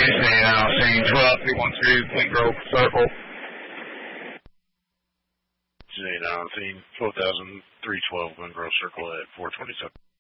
Scene 12, 312, Point Grove Circle. Scene 400312, Glen Grove Circle at 427.